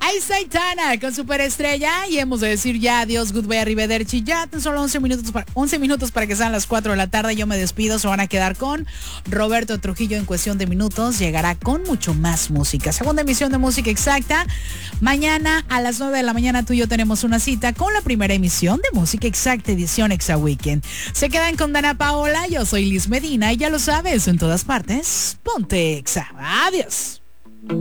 Aitana con Superestrella y hemos de decir ya adiós, goodbye, arrivederci. Ya tan solo 11 minutos para que sean las 4 de la tarde. Yo me despido, se van a quedar con Roberto Trujillo en cuestión de minutos. Llegará con mucho más música. Segunda emisión de Música Exacta. Mañana a las 9 de la mañana tú y yo tenemos una cita con la primera emisión de Música Exacta, edición Exa Weekend. Se quedan con Dana Paola, yo soy Liz Medina y ya lo sabes, en todas partes, ponte Exa. Adiós.